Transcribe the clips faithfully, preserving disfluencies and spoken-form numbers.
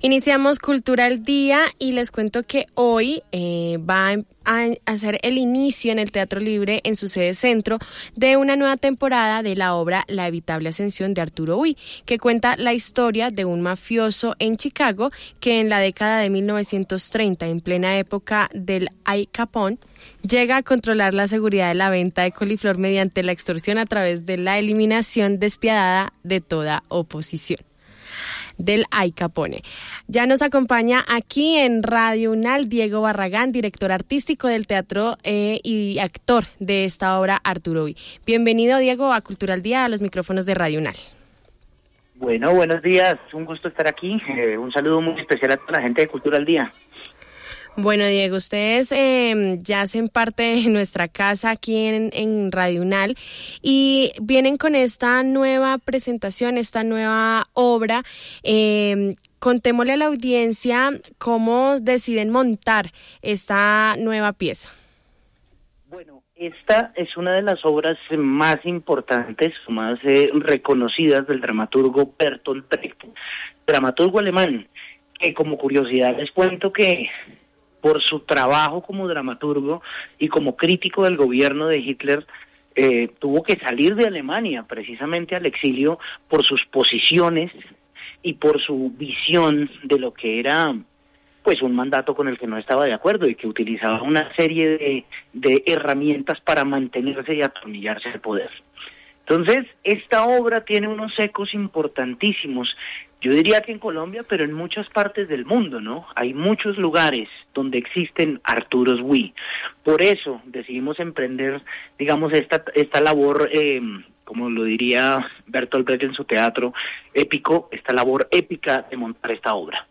Iniciamos Cultura al Día y les cuento que hoy eh, va a hacer el inicio en el Teatro Libre, en su sede centro, de una nueva temporada de la obra La evitable ascensión de Arturo Ui, que cuenta la historia de un mafioso en Chicago que en la década de mil novecientos treinta, en plena época del Al Capone, llega a controlar la seguridad de la venta de coliflor mediante la extorsión a través de la eliminación despiadada de toda oposición. Del Al Capone. Ya nos acompaña aquí en Radio UNAL Diego Barragán, director artístico del teatro eh, y actor de esta obra Arturo Ui. Bienvenido, Diego, a Cultura al Día, a los micrófonos de Radio UNAL. Bueno, buenos días, un gusto estar aquí. Eh, un saludo muy especial a toda la gente de Cultura al Día. Bueno, Diego, ustedes eh, ya hacen parte de nuestra casa aquí en, en Radio UNAL y vienen con esta nueva presentación, esta nueva obra. Eh, contémosle a la audiencia cómo deciden montar esta nueva pieza. Bueno, esta es una de las obras más importantes, más eh, reconocidas del dramaturgo Bertolt Brecht, dramaturgo alemán, que como curiosidad les cuento que por su trabajo como dramaturgo y como crítico del gobierno de Hitler, eh, tuvo que salir de Alemania precisamente al exilio por sus posiciones y por su visión de lo que era pues un mandato con el que no estaba de acuerdo y que utilizaba una serie de, de herramientas para mantenerse y atornillarse al poder. Entonces, esta obra tiene unos ecos importantísimos, yo diría que en Colombia, pero en muchas partes del mundo, ¿no? Hay muchos lugares donde existen Arturos Ui. Por eso decidimos emprender, digamos, esta esta labor, eh, como lo diría Bertolt Brecht en su teatro épico, esta labor épica de montar esta obra.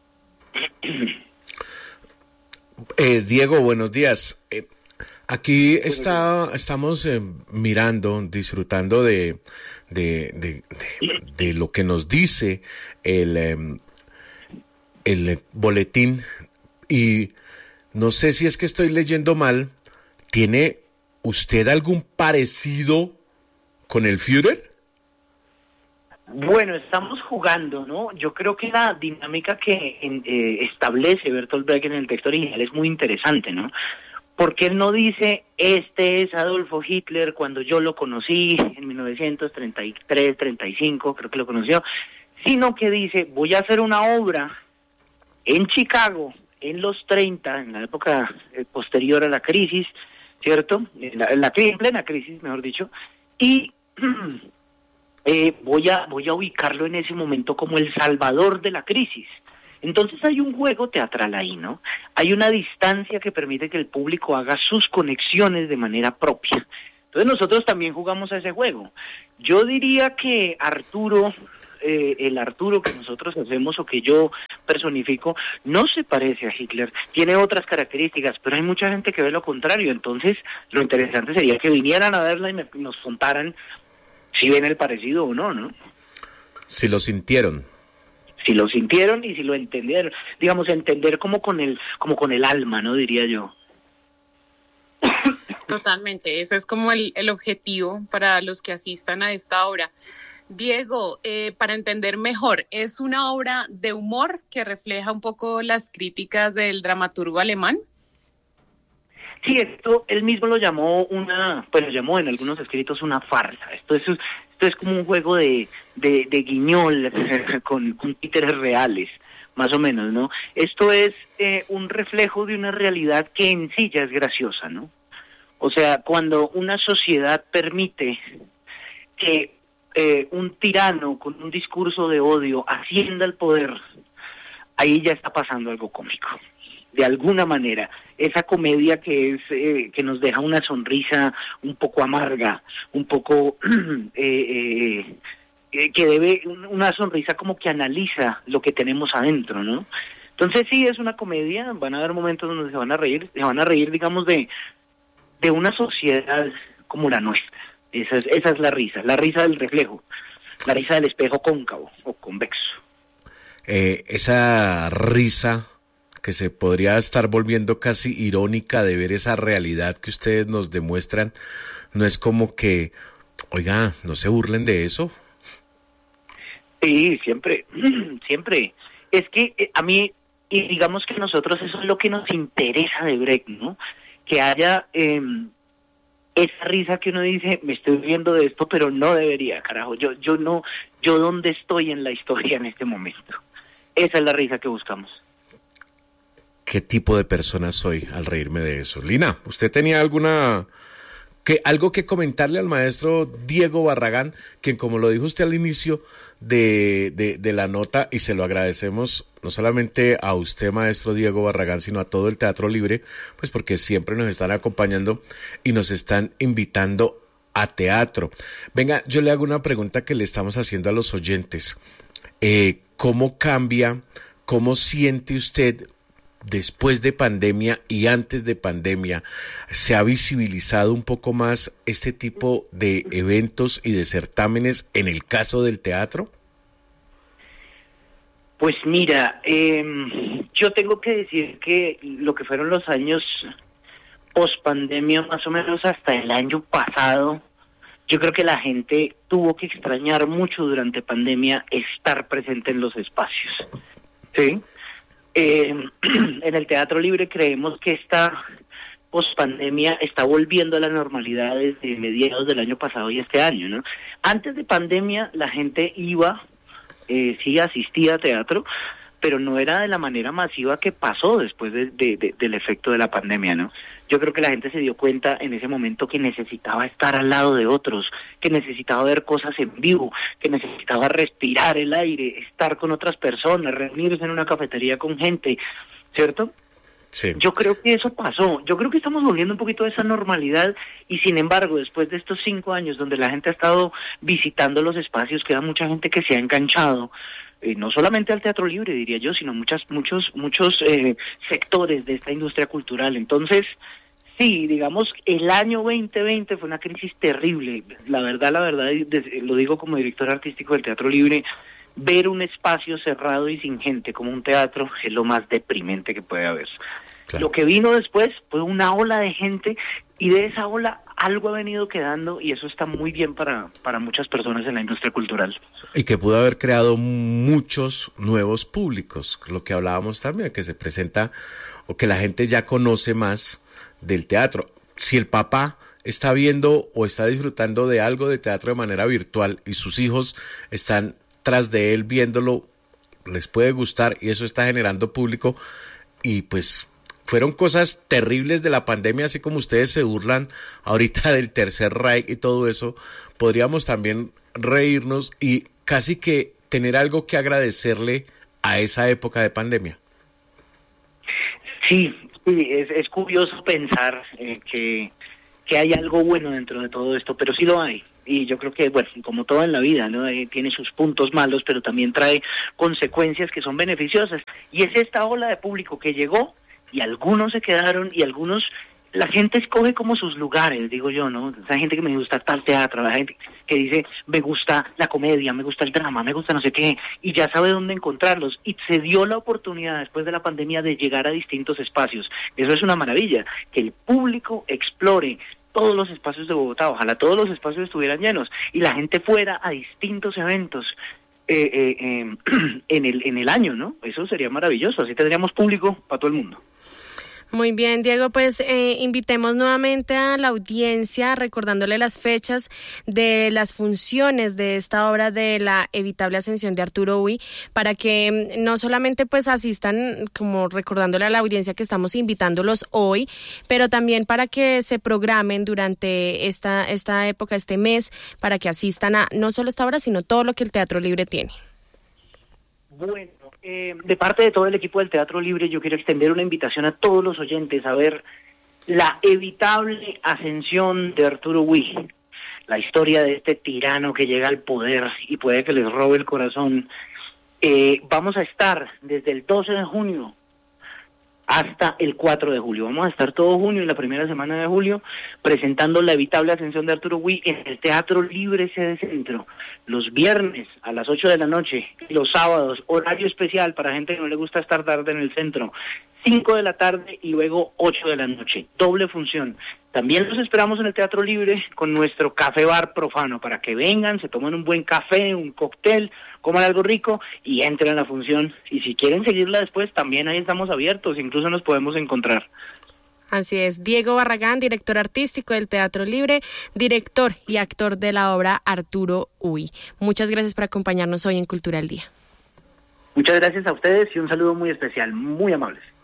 Eh, Diego, buenos días. Eh, aquí está, estamos eh, mirando, disfrutando de... De, de, de, de lo que nos dice el, um, el boletín, y no sé si es que estoy leyendo mal. ¿Tiene usted algún parecido con el Führer? Bueno, estamos jugando, ¿no? Yo creo que la dinámica que eh, establece Bertolt Brecht en el texto original es muy interesante, ¿no? Porque él no dice, este es Adolfo Hitler cuando yo lo conocí en mil novecientos treinta y tres, treinta y cinco, creo que lo conoció, sino que dice, voy a hacer una obra en Chicago en los treinta, en la época eh, posterior a la crisis, ¿cierto? En la, en la en plena crisis, mejor dicho, y eh, voy a voy a ubicarlo en ese momento como el salvador de la crisis. Entonces hay un juego teatral ahí, ¿no? Hay una distancia que permite que el público haga sus conexiones de manera propia. Entonces nosotros también jugamos a ese juego. Yo diría que Arturo, eh, el Arturo que nosotros hacemos o que yo personifico, no se parece a Hitler, tiene otras características, pero hay mucha gente que ve lo contrario. Entonces lo interesante sería que vinieran a verla y me, nos contaran si ven el parecido o no, ¿no? Si lo sintieron. Si lo sintieron y si lo entendieron, digamos, entender como con el, como con el alma, ¿no? Diría yo. Totalmente, ese es como el, el objetivo para los que asistan a esta obra. Diego, eh, para entender mejor, ¿es una obra de humor que refleja un poco las críticas del dramaturgo alemán? Sí, esto él mismo lo llamó una, pues lo llamó en algunos escritos una farsa. Esto es Esto es como un juego de, de, de guiñol con, con títeres reales, más o menos, ¿no? Esto es eh, un reflejo de una realidad que en sí ya es graciosa, ¿no? O sea, cuando una sociedad permite que eh, un tirano con un discurso de odio ascienda al poder, ahí ya está pasando algo cómico. De alguna manera, esa comedia que es eh, que nos deja una sonrisa un poco amarga, un poco eh, eh, que debe una sonrisa como que analiza lo que tenemos adentro, ¿no? Entonces sí, es una comedia, van a haber momentos donde se van a reír, se van a reír, digamos, de de una sociedad como la nuestra. Esa es, esa es la risa, la risa del reflejo, la risa del espejo cóncavo o convexo. Eh, esa risa que se podría estar volviendo casi irónica de ver esa realidad que ustedes nos demuestran, no es como que, oiga, no se burlen de eso. Sí, siempre, siempre. es que eh, a mí, y digamos que a nosotros eso es lo que nos interesa de Brecht, ¿no? Que haya eh, esa risa que uno dice, me estoy riendo de esto, pero no debería, carajo. Yo, yo no, yo dónde estoy en la historia en este momento. Esa es la risa que buscamos. ¿Qué tipo de persona soy al reírme de eso? Lina, ¿usted tenía alguna que algo que comentarle al maestro Diego Barragán, quien, como lo dijo usted al inicio de, de, de la nota, y se lo agradecemos no solamente a usted, maestro Diego Barragán, sino a todo el Teatro Libre, pues porque siempre nos están acompañando y nos están invitando a teatro? Venga, yo le hago una pregunta que le estamos haciendo a los oyentes. Eh, ¿Cómo cambia, cómo siente usted después de pandemia y antes de pandemia? ¿Se ha visibilizado un poco más este tipo de eventos y de certámenes en el caso del teatro? Pues mira, eh, yo tengo que decir que lo que fueron los años post pandemia, más o menos hasta el año pasado, yo creo que la gente tuvo que extrañar mucho durante pandemia estar presente en los espacios, ¿sí? Eh, en el Teatro Libre creemos que esta pospandemia está volviendo a la normalidad desde mediados del año pasado y este año, ¿no? Antes de pandemia la gente iba, eh, sí asistía a teatro, pero no era de la manera masiva que pasó después de, de, de, del efecto de la pandemia, ¿no? Yo creo que la gente se dio cuenta en ese momento que necesitaba estar al lado de otros, que necesitaba ver cosas en vivo, que necesitaba respirar el aire, estar con otras personas, reunirse en una cafetería con gente, ¿cierto? Sí. Yo creo que eso pasó, yo creo que estamos volviendo un poquito a esa normalidad y sin embargo, después de estos cinco años donde la gente ha estado visitando los espacios, queda mucha gente que se ha enganchado, eh, no solamente al Teatro Libre, diría yo, sino muchas, muchos, muchos eh, sectores de esta industria cultural. Entonces, sí, digamos, el año veinte veinte fue una crisis terrible, la verdad, la verdad, lo digo como director artístico del Teatro Libre, ver un espacio cerrado y sin gente como un teatro es lo más deprimente que puede haber. Claro. Lo que vino después fue una ola de gente y de esa ola algo ha venido quedando y eso está muy bien para, para muchas personas en la industria cultural. Y que pudo haber creado muchos nuevos públicos, lo que hablábamos también, que se presenta o que la gente ya conoce más del teatro. Si el papá está viendo o está disfrutando de algo de teatro de manera virtual y sus hijos están tras de él viéndolo, les puede gustar y eso está generando público. Y pues fueron cosas terribles de la pandemia, así como ustedes se burlan ahorita del Tercer Reich y todo eso, podríamos también reírnos y casi que tener algo que agradecerle a esa época de pandemia. Sí, sí, es, es curioso pensar eh, que, que hay algo bueno dentro de todo esto, pero sí lo hay. Y yo creo que, bueno, como todo en la vida, ¿no? Eh, tiene sus puntos malos, pero también trae consecuencias que son beneficiosas. Y es esta ola de público que llegó y algunos se quedaron y algunos, la gente escoge como sus lugares, digo yo, ¿no? Hay gente que me gusta tal teatro, la gente que dice, me gusta la comedia, me gusta el drama, me gusta no sé qué, y ya sabe dónde encontrarlos. Y se dio la oportunidad después de la pandemia de llegar a distintos espacios. Eso es una maravilla, que el público explore todos los espacios de Bogotá, ojalá todos los espacios estuvieran llenos y la gente fuera a distintos eventos eh, eh, eh, en el en el año, ¿no? Eso sería maravilloso, así tendríamos público para todo el mundo. Muy bien, Diego, pues eh, invitemos nuevamente a la audiencia recordándole las fechas de las funciones de esta obra de La evitable ascensión de Arturo Uy, para que no solamente pues asistan, como recordándole a la audiencia que estamos invitándolos hoy, pero también para que se programen durante esta, esta época, este mes, para que asistan a no solo esta obra, sino todo lo que el Teatro Libre tiene. Bueno, eh, de parte de todo el equipo del Teatro Libre, yo quiero extender una invitación a todos los oyentes a ver La evitable ascensión de Arturo Uy, la historia de este tirano que llega al poder y puede que les robe el corazón. Eh, vamos a estar desde el doce de junio hasta el cuatro de julio. Vamos a estar todo junio y la primera semana de julio presentando La evitable ascensión de Arturo Uy en el Teatro Libre Sede Centro. Los viernes a las ocho de la noche, los sábados, horario especial para gente que no le gusta estar tarde en el centro, cinco de la tarde y luego ocho de la noche, doble función. También los esperamos en el Teatro Libre con nuestro café bar profano, para que vengan, se tomen un buen café, un cóctel, coman algo rico y entren a la función. Y si quieren seguirla después, también ahí estamos abiertos, incluso nos podemos encontrar. Así es, Diego Barragán, director artístico del Teatro Libre, director y actor de la obra Arturo Uy. Muchas gracias por acompañarnos hoy en Cultura al Día. Muchas gracias a ustedes y un saludo muy especial, muy amables.